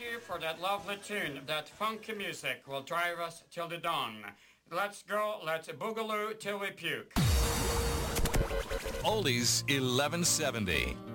you for that lovely tune. That funky music will drive us till the dawn. Let's go, let's boogaloo till we puke. Oldies 1170.